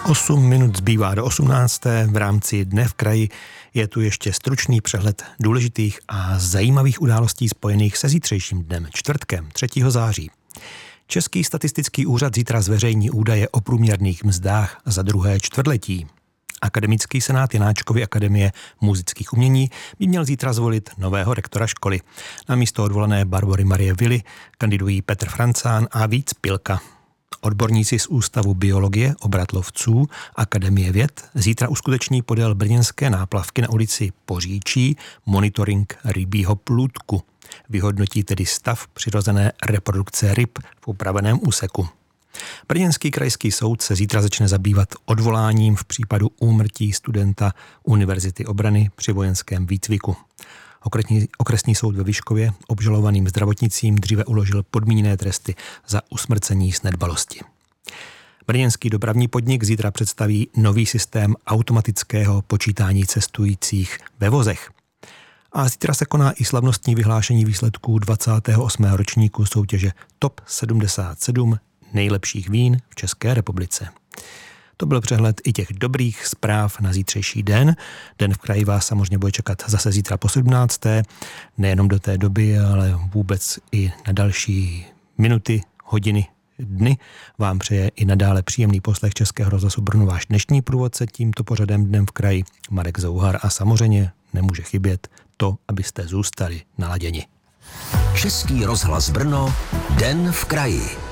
8 minut zbývá do 18. V rámci Dne v kraji je tu ještě stručný přehled důležitých a zajímavých událostí spojených se zítřejším dnem, čtvrtkem 3. září. Český statistický úřad zítra zveřejní údaje o průměrných mzdách za druhé čtvrtletí. Akademický senát Janáčkovy akademie múzických umění by měl zítra zvolit nového rektora školy. Na místo odvolané Barbory Marie Vily kandidují Petr Francán a Vít Pilka. Odborníci z Ústavu biologie obratlovců Akademie věd zítra uskuteční podél brněnské náplavky na ulici Poříčí monitoring rybího plůdku. Vyhodnotí tedy stav přirozené reprodukce ryb v upraveném úseku. Brněnský krajský soud se zítra začne zabývat odvoláním v případu úmrtí studenta Univerzity obrany při vojenském výcviku. Okresní soud ve Vyškově obžalovaným zdravotnicím dříve uložil podmíněné tresty za usmrcení z nedbalosti. Brněnský dopravní podnik zítra představí nový systém automatického počítání cestujících ve vozech. A zítra se koná i slavnostní vyhlášení výsledků 28. ročníku soutěže TOP 77 nejlepších vín v České republice. To byl přehled i těch dobrých zpráv na zítřejší den. Den v kraji vás samozřejmě bude čekat zase zítra po 17. Nejenom do té doby, ale vůbec i na další minuty, hodiny, dny. Vám přeje i nadále příjemný poslech Českého rozhlasu Brno váš dnešní průvodce tímto pořadem Dnem v kraji Marek Zouhar a samozřejmě nemůže chybět to, abyste zůstali naladěni. Český rozhlas Brno, Den v kraji.